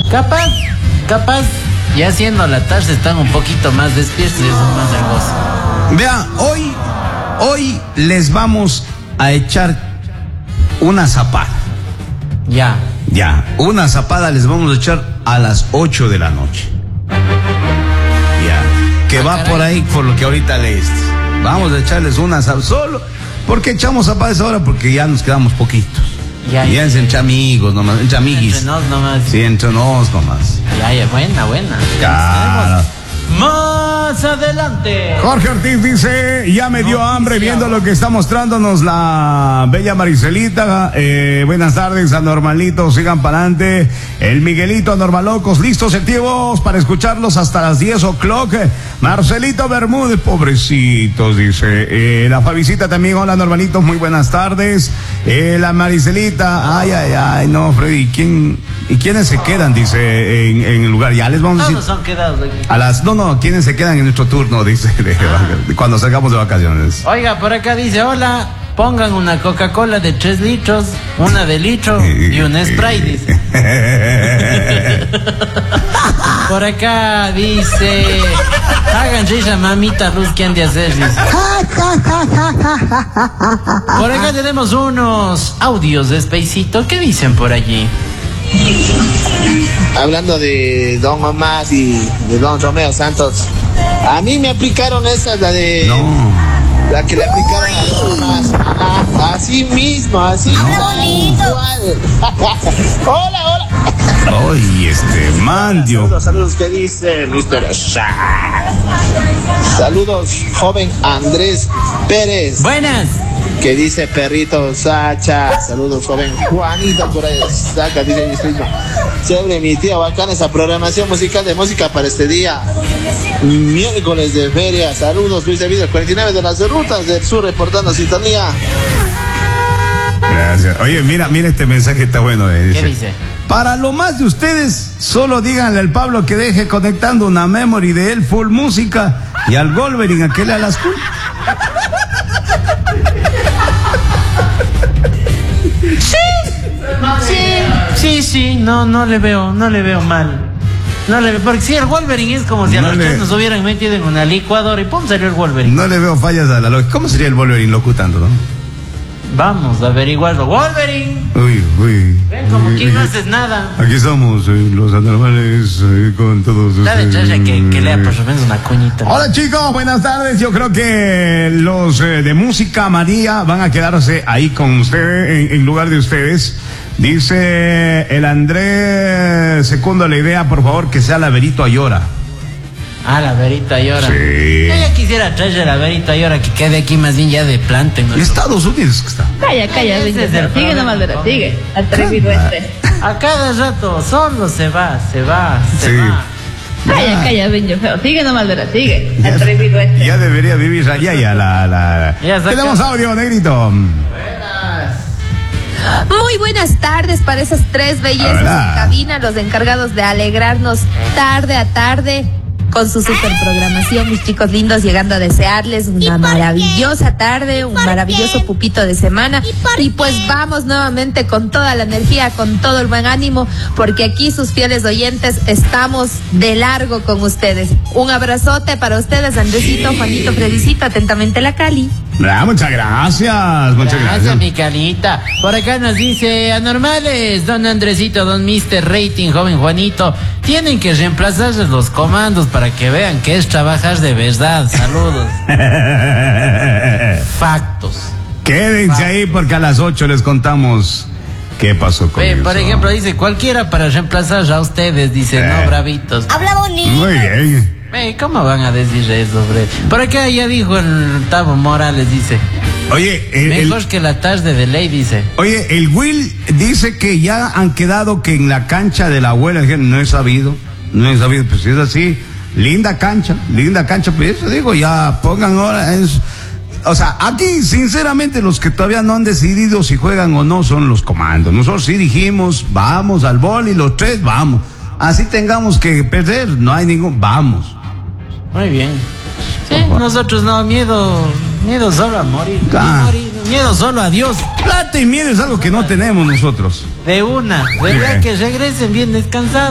Capaz, ya siendo la tarde están un poquito más despiertos y eso es más del gozo. Vean, hoy les vamos a echar una zapada. Ya, una zapada les vamos a echar a las 8 de la noche. Que va por ahí por lo que ahorita leíste. Vamos a echarles una zapada solo. ¿Por qué echamos zapadas ahora? Porque ya nos quedamos poquitos. Ya entre amigos nomás, entre amiguis. Entre nos nomás. Sí, entre nos nomás. Ya, buena. Claro. Más adelante. Jorge Ortiz dice, ya me dio hambre viendo lo que está mostrándonos la bella Maricelita. Buenas tardes, anormalitos, sigan para adelante. El Miguelito, anormalocos, listos, activos para escucharlos hasta las 10 o'clock. Marcelito Bermúdez, pobrecitos, dice. La Fabicita también, hola, anormalitos, muy buenas tardes. La Maricelita, ay, no, Freddy, ¿quiénes se quedan? Dice, en el lugar, ya les vamos a decir. Todos son quedados aquí. ¿Quiénes se quedan en nuestro turno? Dice, cuando salgamos de vacaciones. Oiga, por acá dice, hola, pongan una Coca-Cola de 3 litros, una de litro y un Sprite, dice. Por acá dice, hagan risa, mamita Luz, ¿qué han de hacer? Dice. Por acá tenemos unos audios de Spacito, ¿qué dicen por allí? Hablando de Don Omar y de Don Romeo Santos, a mí me aplicaron esa, la que le aplicaron a Don Omar. Así mismo, así. Hola. Ay, Mandio. Saludos, ¿qué dice Mr. Saludos, joven Andrés Pérez. Buenas. Que dice perrito Sacha. Saludos, joven Juanito, por ahí saca, dice chévere, mi tía, bacana esa programación musical de música para este día miércoles de feria. Saludos, Luis de Vida, 49 de las rutas del sur, reportando sintonía. Gracias. Oye, mira este mensaje, está bueno. ¿Qué dice? Para lo más de ustedes, solo díganle al Pablo que deje conectando una memory de él full música y al Wolverine a que le a las cool. Sí, no le veo mal. No le veo, porque si el Wolverine es como si a nosotros nos hubieran metido en una licuadora y pum, salió el Wolverine. No le veo fallas a la lógica. ¿Cómo sería el Wolverine locutando, no? Vamos a averiguarlo. ¡Wolverine! Uy. Ven, como que no haces nada. Aquí estamos, los anormales, con todos ustedes. Dale, que lea por lo menos una cuñita. Hola, chicos, buenas tardes. Yo creo que los de Música María van a quedarse ahí con usted, en lugar de ustedes. Dice el Andrés, segundo la idea, por favor, que sea la Verito Ayora. La Verito Ayora. Sí. Yo ya quisiera traer la Verito Ayora que quede aquí más bien ya de planta. En Estados Unidos que está. Calla, sigue nomás, Vera, sigue. Atrevido A cada rato solo se va. Calla, Benjo feo. Sigue nomás, Vera, sigue. Atrevido Ya debería vivir allá ya Tenemos audio, negrito. Muy buenas tardes para esas 3 bellezas en cabina, los encargados de alegrarnos tarde a tarde con su super programación, mis chicos lindos, llegando a desearles una maravillosa tarde, un maravilloso pupito de semana. Y pues vamos nuevamente con toda la energía, con todo el buen ánimo, porque aquí sus fieles oyentes estamos de largo con ustedes. Un abrazote para ustedes, Andresito, Juanito, Fredicito, atentamente la Cali. Muchas gracias. Gracias, mi Calita. Por acá nos dice, anormales, don Andresito, don Mr. Rating, joven Juanito, tienen que reemplazarse los comandos para que vean que es trabajar de verdad. Saludos. Factos. Quédense ahí porque a las 8 les contamos qué pasó con eso. Por ejemplo, dice, cualquiera para reemplazar a ustedes, dice, no, bravitos. Habla bonito. Muy bien. ¿Cómo van a decir eso, hombre? Por acá ya dijo el Tavo Morales, dice. Oye, mejor que la tarde de ley, dice. Oye, el Will dice que ya han quedado que en la cancha de la abuela, no he sabido, pues si es así, linda cancha, pues eso digo, ya pongan ahora eso. O sea, aquí sinceramente los que todavía no han decidido si juegan o no son los comandos. Nosotros sí dijimos, vamos al boli, los 3, vamos. Así tengamos que perder, no hay vamos. Muy bien. Sí, nosotros no, miedo solo a morir. Miedo solo a Dios. Plata y miedo es algo que no tenemos nosotros. De verdad que regresen bien descansados.